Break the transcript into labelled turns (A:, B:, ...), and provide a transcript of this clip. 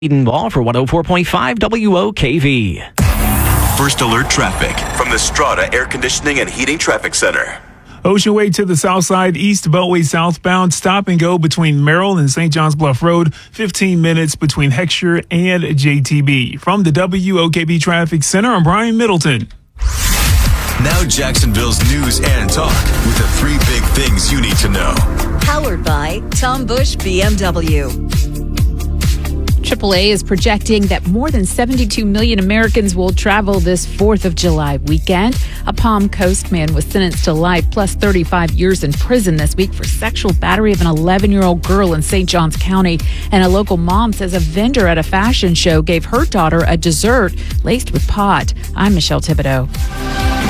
A: Eden Ball for 104.5 WOKV.
B: First alert traffic from the Strata Air Conditioning and Heating Traffic Center.
C: Ocean Way to the south side, East Beltway southbound, stop and go between Merrill and St. John's Bluff Road, 15 minutes between Heckscher and JTB. From the WOKV Traffic Center, I'm Brian Middleton.
B: Now Jacksonville's news and talk with the three big things you need to know.
D: Powered by Tom Bush BMW.
E: AAA is projecting that more than 72 million Americans will travel this 4th of July weekend. A Palm Coast man was sentenced to life plus 35 years in prison this week for sexual battery of an 11-year-old girl in St. Johns County. And a local mom says a vendor at a fashion show gave her daughter a dessert laced with pot. I'm Michelle Thibodeau.